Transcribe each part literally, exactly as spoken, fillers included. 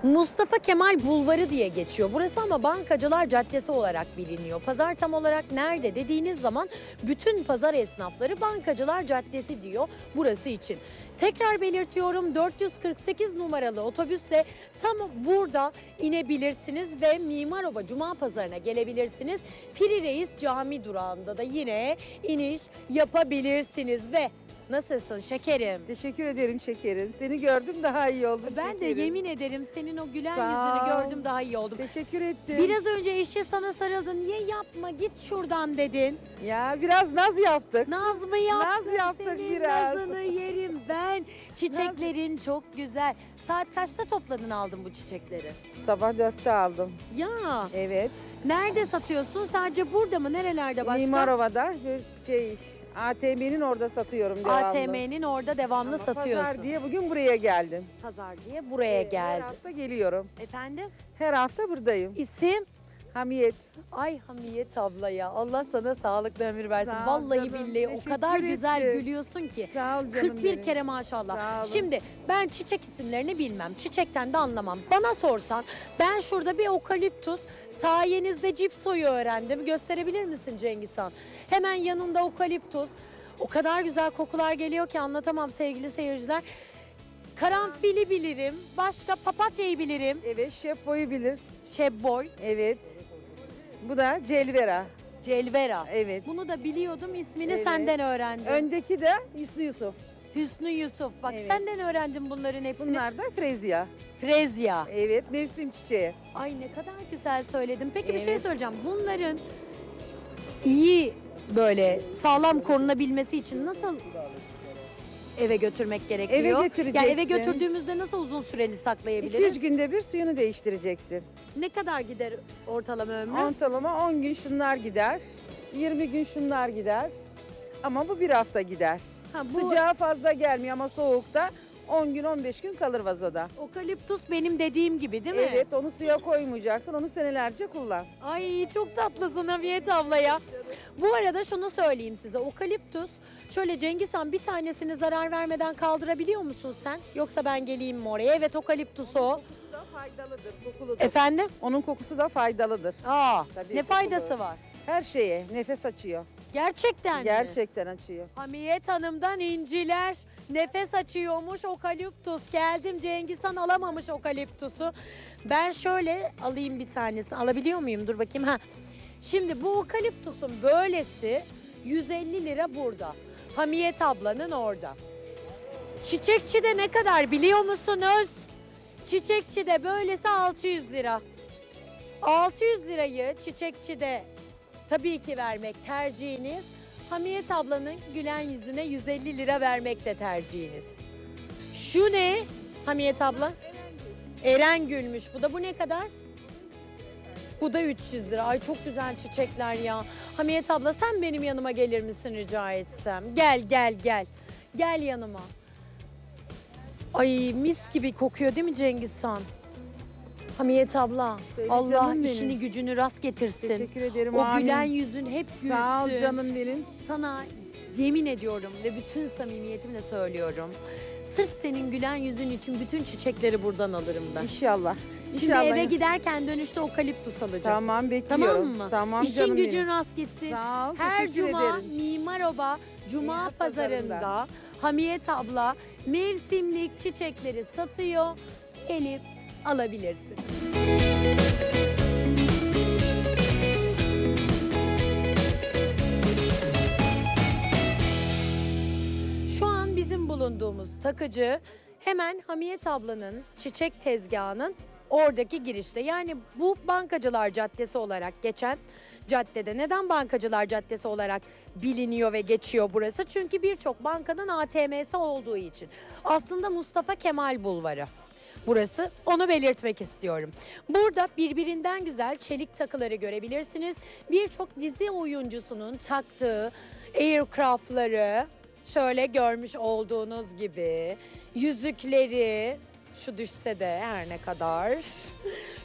Mustafa Kemal Bulvarı diye geçiyor burası ama Bankacılar Caddesi olarak biliniyor. Pazar tam olarak nerede dediğiniz zaman bütün pazar esnafları Bankacılar Caddesi diyor burası için. Tekrar belirtiyorum, dört yüz kırk sekiz numaralı otobüsle tam burada inebilirsiniz ve Mimaroba Cuma Pazarı'na gelebilirsiniz. Piri Reis Cami durağında da yine iniş yapabilirsiniz ve nasılsın şekerim? Teşekkür ederim şekerim. Seni gördüm daha iyi oldum Ben şekerim. de yemin ederim senin o gülen Sağ yüzünü ol. gördüm daha iyi oldum. Teşekkür ettim. Biraz önce eşi sana sarıldı. Niye yapma git şuradan dedin. Ya biraz naz yaptık. Naz mı yaptın? Naz yaptık Senin biraz. nazını yerim ben. Çiçeklerin çok güzel. Saat kaçta topladın aldın bu çiçekleri? Sabah dörtte aldım. Ya Evet. nerede satıyorsun? Sadece burada mı? Nerelerde başka? Mimarova'da bir şey A T M'nin orada satıyorum devamlı. A T M'nin orada devamlı Ama satıyorsun. Pazar diye bugün buraya geldim. Pazar diye buraya Her geldi. hafta geliyorum. Efendim? Her hafta buradayım. İsim? Hamiyet. Ay Hamiyet abla ya, Allah sana sağlıklı ömür versin. Sağ ol Vallahi canım, billahi o teşekkür kadar güzel ettim. gülüyorsun ki. Sağ ol canım kırk bir benim. kere maşallah. Sağ olun. Şimdi ben çiçek isimlerini bilmem. Çiçekten de anlamam. Bana sorsan ben şurada bir okaliptus sayenizde cipsoyu öğrendim. Gösterebilir misin Cengiz Han? Hemen yanında okaliptus. O kadar güzel kokular geliyor ki anlatamam sevgili seyirciler. Karanfili bilirim. Başka papatyayı bilirim. Evet, şef boyu bilir. Şebboy, Evet. Bu da Celvera. Celvera. Evet. Bunu da biliyordum. İsmini Evet. senden öğrendim. Öndeki de Hüsnü Yusuf. Hüsnü Yusuf. Bak Evet. senden öğrendim bunların hepsini. Bunlar da Frezya. Frezya. Evet, mevsim çiçeği. Ay ne kadar güzel söyledin. Peki bir şey Evet. söyleyeceğim. Bunların iyi böyle sağlam korunabilmesi için nasıl eve götürmek gerekiyor? Eve Ya getireceksin. eve götürdüğümüzde nasıl uzun süreli iki saklayabiliriz? üç günde bir suyunu değiştireceksin. Ne kadar gider ortalama ömrü? Ortalama on gün şunlar gider. yirmi gün şunlar gider. Ama bu bir hafta gider. Ha, bu Sıcağı fazla gelmiyor ama soğukta on gün on beş gün kalır vazoda. okaliptus benim dediğim gibi değil mi? Evet, onu suya koymayacaksın. Onu senelerce kullan. Ay çok tatlısın Hamiyet abla ya. Bu arada şunu söyleyeyim size. Okaliptus şöyle Cengiz Han bir tanesini zarar vermeden kaldırabiliyor musun sen? Yoksa ben geleyim mi oraya? Evet okaliptus o. Kokusu da faydalıdır, kokuludur. Efendim? Onun kokusu da faydalıdır. Aa, Tabii, ne kokulu. faydası var? Her şeye nefes açıyor. Gerçekten mi? Gerçekten açıyor. Hamiyet Hanım'dan inciler. Nefes açıyormuş okaliptus. Geldim Cengiz Han alamamış okaliptusu. Ben şöyle alayım bir tanesini. Alabiliyor muyum? Dur bakayım. Ha. Şimdi bu okaliptusun böylesi yüz elli lira burada. Hamiyet ablanın orada. Çiçekçide ne kadar biliyor musunuz? Çiçekçide böylesi altı yüz lira. altı yüz lirayı çiçekçide tabii ki vermek tercihiniz. Hamiyet ablanın gülen yüzüne yüz elli lira vermek de tercihiniz. Şu ne Hamiyet abla? Erengül'müş bu da. Bu ne kadar? Bu da üç yüz lira. Ay çok güzel çiçekler ya. Hamiyet abla sen benim yanıma gelir misin rica etsem? Gel gel gel. Gel yanıma. Ay mis gibi kokuyor değil mi Cengiz Han? Hamiyet abla Söyle Allah canım benim. işini gücünü rast getirsin. Teşekkür ederim. O amin. gülen yüzün hep gülsün. Sağ ol canım benim. Sana yemin ediyorum ve bütün samimiyetimle söylüyorum. Sırf senin gülen yüzün için bütün çiçekleri buradan alırım ben. İnşallah. Şimdi İnşallah. eve giderken dönüşte okaliptus alacağım. Tamam, bekliyorum. Tamam mı? Tamam İşin canım gücün benim. rast gitsin. Sağ ol. Her teşekkür cuma ederim. Mimaroba Cuma Nihat pazarında Pazarı'nda. Hamiyet abla mevsimlik çiçekleri satıyor. Elif alabilirsin. Şu an bizim bulunduğumuz takıcı hemen Hamiyet ablanın çiçek tezgahının oradaki girişte. Yani bu Bankacılar Caddesi olarak geçen caddede. Neden Bankacılar Caddesi olarak biliniyor ve geçiyor burası? Çünkü birçok bankanın A T M'si olduğu için. Aslında Mustafa Kemal Bulvarı. Burası, onu belirtmek istiyorum. Burada birbirinden güzel çelik takıları görebilirsiniz. Birçok dizi oyuncusunun taktığı aircraftları şöyle görmüş olduğunuz gibi yüzükleri, şu düşse de her ne kadar,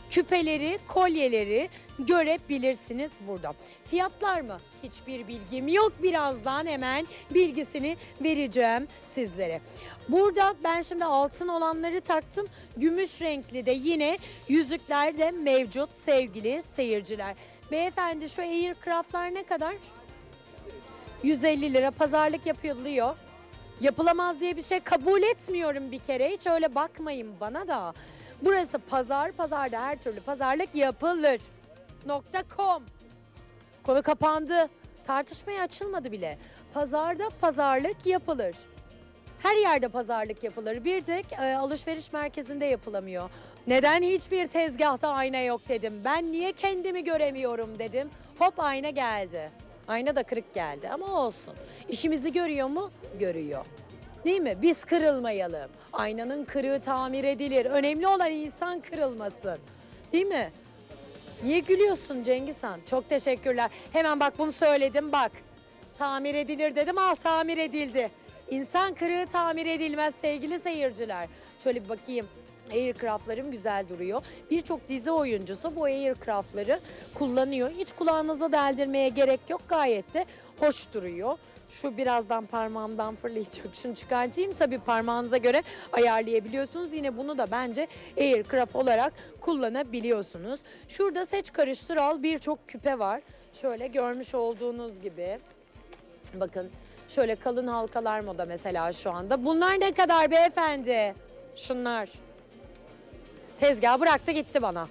küpeleri, kolyeleri görebilirsiniz burada. Fiyatlar mı? Hiçbir bilgim yok. Birazdan hemen bilgisini vereceğim sizlere. Burada ben şimdi altın olanları taktım. Gümüş renkli de yine yüzükler de mevcut sevgili seyirciler. Beyefendi şu aircraftlar ne kadar? yüz elli lira pazarlık yapılıyor. Yapılamaz diye bir şey kabul etmiyorum bir kere. Hiç öyle bakmayın bana da. Burası pazar. Pazarda her türlü pazarlık yapılır. .com. Konu kapandı. Tartışmaya açılmadı bile. Pazarda pazarlık yapılır. Her yerde pazarlık yapılır. Bir tek e, alışveriş merkezinde yapılamıyor. Neden hiçbir tezgahta ayna yok dedim. Ben niye kendimi göremiyorum dedim. Hop ayna geldi. Ayna da kırık geldi ama olsun. İşimizi görüyor mu? Görüyor. Değil mi? Biz kırılmayalım. Aynanın kırığı tamir edilir. Önemli olan insan kırılmasın. Değil mi? Niye gülüyorsun Cengiz Han? Çok teşekkürler. Hemen bak bunu söyledim bak. Tamir edilir dedim, al tamir edildi. İnsan kırığı tamir edilmez sevgili seyirciler. Şöyle bir bakayım. Aircraft'larım güzel duruyor. Birçok dizi oyuncusu bu aircraft'ları kullanıyor. Hiç kulağınıza deldirmeye gerek yok. Gayet de hoş duruyor. Şu birazdan parmağımdan fırlayacak. Şunu çıkartayım. Tabii parmağınıza göre ayarlayabiliyorsunuz. Yine bunu da bence aircraft olarak kullanabiliyorsunuz. Şurada seç karıştır al birçok küpe var. Şöyle görmüş olduğunuz gibi. Bakın şöyle kalın halkalar moda mesela şu anda. Bunlar ne kadar beyefendi? Şunlar. Tezgah bıraktı gitti bana.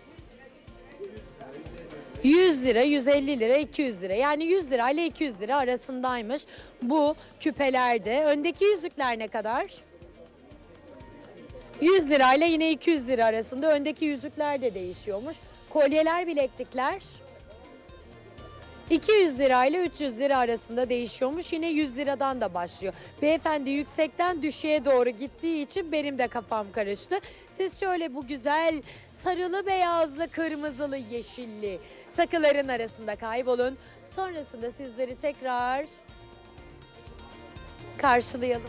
yüz lira, yüz elli lira, iki yüz lira. Yani yüz lira ile iki yüz lira arasındaymış bu küpelerde. Öndeki yüzükler ne kadar? yüz lira ile yine iki yüz lira arasında. Öndeki yüzükler de değişiyormuş. Kolyeler, bileklikler iki yüz lira ile üç yüz lira arasında değişiyormuş. Yine yüz liradan da başlıyor. Beyefendi yüksekten düşüğe doğru gittiği için benim de kafam karıştı. Siz şöyle bu güzel sarılı, beyazlı, kırmızılı, yeşilli takıların arasında kaybolun. Sonrasında sizleri tekrar karşılayalım.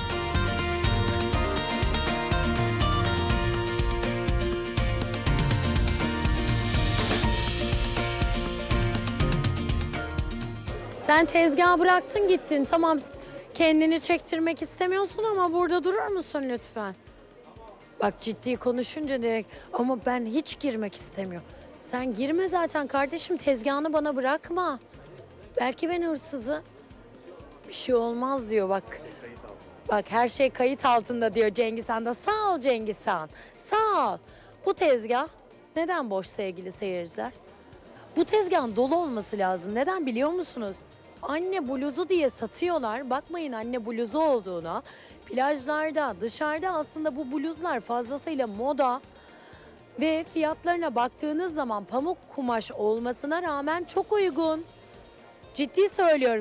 Sen tezgahı bıraktın gittin. Tamam kendini çektirmek istemiyorsun ama burada durur musun lütfen? Bak ciddi konuşunca direkt ama ben hiç girmek istemiyorum. Sen girme zaten kardeşim, tezgahını bana bırakma. Belki ben hırsızı. Bir şey olmaz diyor bak. Bak her şey kayıt altında diyor Cengiz Han da. Sağ ol Cengiz Han. Sağ ol. Bu tezgah neden boş sevgili seyirciler? Bu tezgahın dolu olması lazım. Neden biliyor musunuz? Anne bluzu diye satıyorlar. Bakmayın anne bluzu olduğuna. Plajlarda, dışarıda aslında bu bluzlar fazlasıyla moda. Ve fiyatlarına baktığınız zaman pamuk kumaş olmasına rağmen çok uygun. Ciddi söylüyorum.